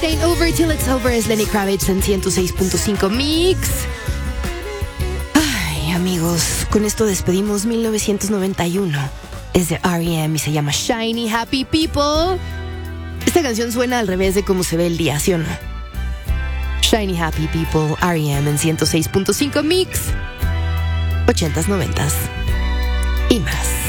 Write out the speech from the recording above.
Ain't Over Till It's Over es Lenny Kravitz en 106.5 Mix. Ay, amigos, con esto despedimos 1991. Es de R.E.M. y se llama Shiny Happy People. Esta canción suena al revés de cómo se ve el día, ¿sí o no? Shiny Happy People, R.E.M. en 106.5 Mix. 80s, 90s y más.